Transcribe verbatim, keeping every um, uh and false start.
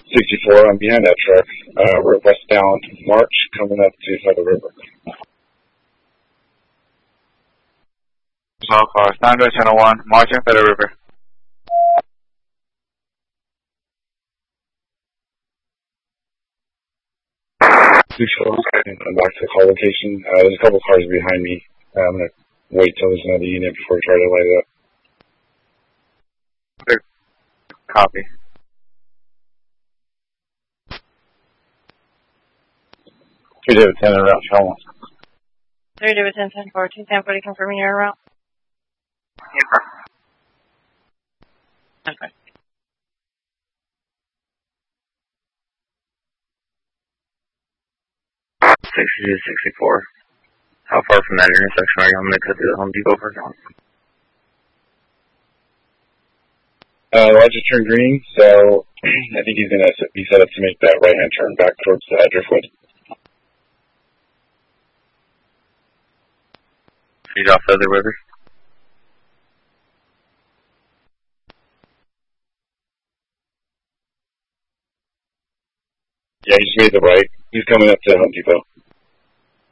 sixty-four, I'm behind that truck. Uh, we're westbound March, coming up to Feather River. Small car, Sandra Channel one, March and Feather River. sixty-four, I'm back to the call location. Uh, there's a couple cars behind me. Uh, I'm going to wait till there's another unit before we try to light it up. Okay. Copy. three David ten en route, Channel one. three David ten, ten four two, ten forty, confirming your route. Okay. sixty-two, sixty-four. How far from that intersection are you? I'm going to cut through the Home Depot for now. Uh, light just turned green, so I think he's going to be set up to make that right-hand turn back towards uh, Driftwood. He's off Feather River. Yeah, he just made the right. He's coming up to Home Depot.